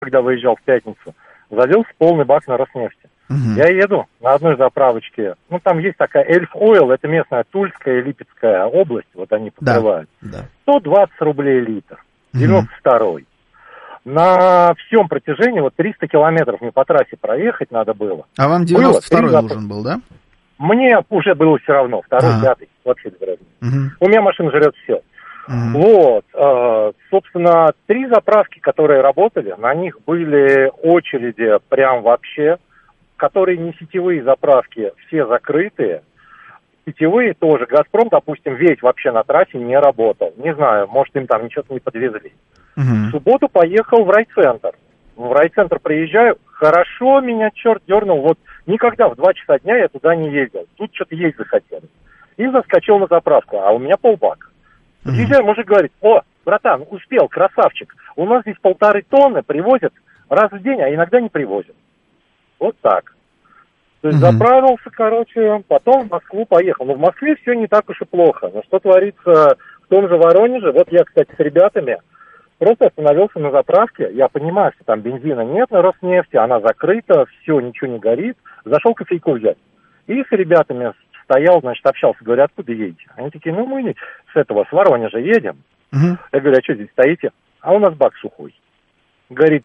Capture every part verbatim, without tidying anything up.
когда выезжал в пятницу, залил в полный бак на Роснефти. Uh-huh. Я еду на одной заправочке, ну, там есть такая Эльф Ойл, это местная Тульская и Липецкая область, вот они покрывают. Да, да. сто двадцать рублей литр, девяносто второй. Uh-huh. На всем протяжении, вот триста километров мне по трассе проехать надо было. А вам девяносто второй было, нужен был, да? Мне уже было все равно, второй, uh-huh. пятый, вообще без разницы. Uh-huh. У меня машина жрет все. Uh-huh. Вот, э, собственно, три заправки, которые работали, на них были очереди прям вообще, которые не сетевые заправки, все закрытые. Сетевые тоже. «Газпром», допустим, весь вообще на трассе не работал. Не знаю, может, им там ничего-то не подвезли. Uh-huh. В субботу поехал в райцентр. В райцентр приезжаю, хорошо меня черт дернул. Вот никогда в два часа дня я туда не ездил. Тут что-то есть захотелось. И заскочил на заправку, а у меня полбака. Подъезжаю, мужик говорит: о, братан, успел, красавчик. У нас здесь полторы тонны привозят раз в день, а иногда не привозят. Вот так. То есть uh-huh. заправился, короче, потом в Москву поехал. Но в Москве все не так уж и плохо. Но что творится в том же Воронеже? Вот я, кстати, с ребятами просто остановился на заправке. Я понимаю, что там бензина нет на Роснефти, она закрыта, все, ничего не горит. Зашел кофейку взять. И с ребятами стоял, значит, общался. Говорю: откуда едете? Они такие: ну, мы с этого, с Воронежа едем. Uh-huh. Я говорю: а что здесь стоите? А у нас бак сухой. Говорит,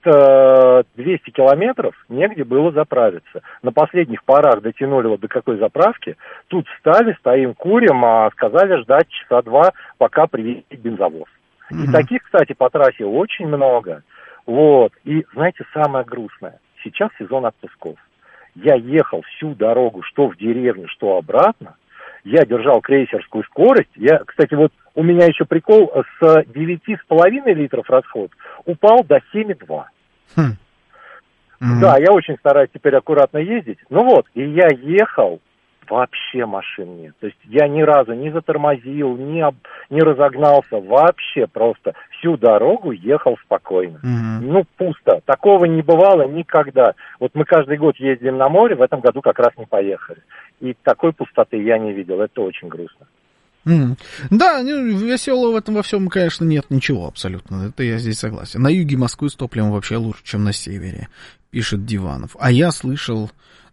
двести километров, негде было заправиться. На последних порах дотянули вот до какой заправки. Тут встали, стоим, курим, а сказали ждать часа два, пока приедет бензовоз. Uh-huh. И таких, кстати, по трассе очень много. Вот. И, знаете, самое грустное. Сейчас сезон отпусков. Я ехал всю дорогу, что в деревню, что обратно. Я держал крейсерскую скорость. Я, кстати, вот у меня еще прикол, с девяти с половиной литров расход упал до семь и два. Хм. Mm-hmm. Да, я очень стараюсь теперь аккуратно ездить. Ну вот, и я ехал, вообще машин нет. То есть я ни разу не затормозил, не, об, не разогнался, вообще просто всю дорогу ехал спокойно. Mm-hmm. Ну, пусто. Такого не бывало никогда. Вот мы каждый год ездим на море, в этом году как раз не поехали. И такой пустоты я не видел. Это очень грустно. Mm. Да, веселого в этом во всем, конечно, нет ничего абсолютно. Это я здесь согласен. На юге Москвы с топливом вообще лучше, чем на севере, пишет Диванов. А я слышал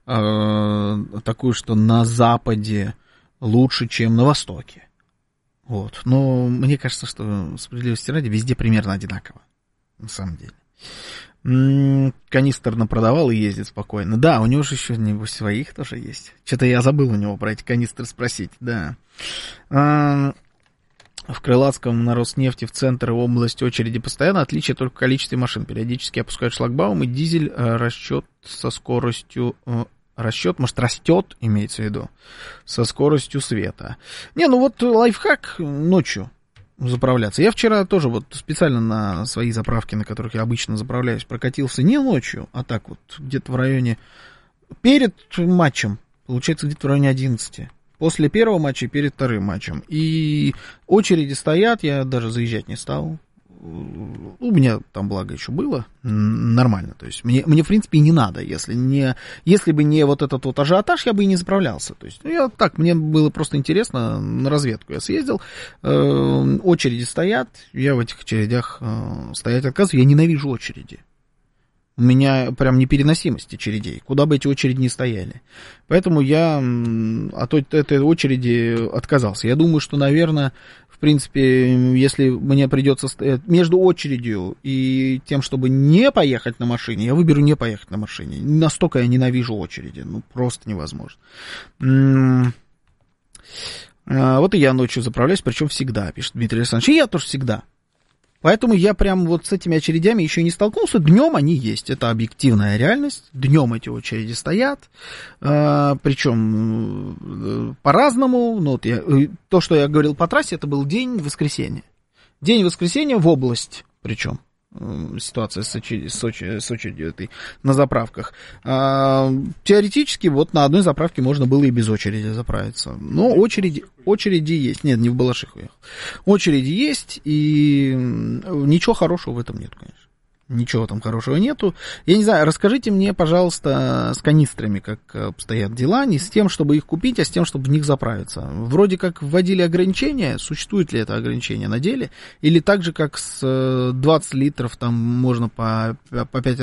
э, такое, что на западе лучше, чем на востоке. Вот. Но мне кажется, что, справедливости ради, везде примерно одинаково. На самом деле. М-м, канистр напродавал и ездит спокойно. Да, у него же еще, небось, своих тоже есть. Что-то я забыл у него про эти канистры спросить. Да. А, в Крылатском на Роснефти в центр и область очереди постоянно. Отличие только в количестве машин. Периодически опускают шлагбаум, и дизель э, расчет со скоростью... Э, расчет, может, растет, имеется в виду, со скоростью света. Не, ну вот лайфхак ночью заправляться. Я вчера тоже вот специально на свои заправки, на которых я обычно заправляюсь, прокатился не ночью, а так вот где-то в районе перед матчем, получается где-то в районе одиннадцати. После первого матча и перед вторым матчем. И очереди стоят, я даже заезжать не стал. У меня там, благо, еще было нормально. То есть мне, мне в принципе, и не надо. Если, не, если бы не вот этот вот ажиотаж, я бы и не заправлялся. То есть, ну, я так, мне было просто интересно, на разведку я съездил. Э, очереди стоят, я в этих очередях э, стоять отказываюсь. Я ненавижу очереди. У меня прям непереносимость очередей, куда бы эти очереди ни стояли. Поэтому я от этой очереди отказался. Я думаю, что, наверное, в принципе, если мне придется стоять между очередью и тем, чтобы не поехать на машине, я выберу не поехать на машине. Настолько я ненавижу очереди, ну просто невозможно. Вот и я ночью заправляюсь, причем всегда, пишет Дмитрий Александрович. И я тоже всегда. Поэтому я прям вот с этими очередями еще не столкнулся. Днем они есть, это объективная реальность. Днем эти очереди стоят, э, причем э, по-разному. Ну, вот я, то, что я говорил по трассе, это был день воскресенья. День воскресенья в область, причем. Ситуация с, очередь, с, очередь, с очередью этой на заправках. А, теоретически вот на одной заправке можно было и без очереди заправиться. Но очереди, очереди есть. Нет, не в Балашиху ехал. Очереди есть, и ничего хорошего в этом нет, конечно. Ничего там хорошего нету. Я не знаю, расскажите мне, пожалуйста, с канистрами, как обстоят дела, не с тем, чтобы их купить, а с тем, чтобы в них заправиться. Вроде как вводили ограничения, существует ли это ограничение на деле, или так же, как с двадцати литров, там можно по, по пять